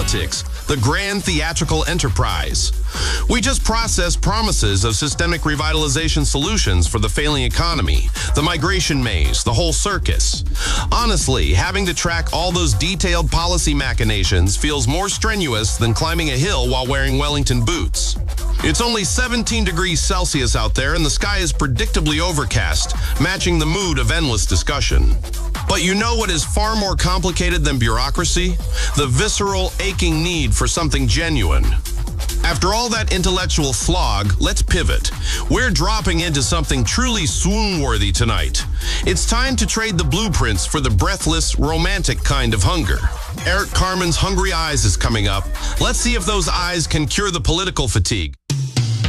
politics, the grand theatrical enterprise. We just process promises of systemic revitalization solutions for the failing economy, the migration maze, the whole circus. Honestly, having to track all those detailed policy machinations feels more strenuous than climbing a hill while wearing Wellington boots. It's only 17 degrees Celsius out there and the sky is predictably overcast, matching the mood of endless discussion. But you know what is far more complicated than bureaucracy? The visceral, aching need for something genuine. After all that intellectual slog, let's pivot. We're dropping into something truly swoon-worthy tonight. It's time to trade the blueprints for the breathless, romantic kind of hunger. Eric Carmen's Hungry Eyes is coming up. Let's see if those eyes can cure the political fatigue.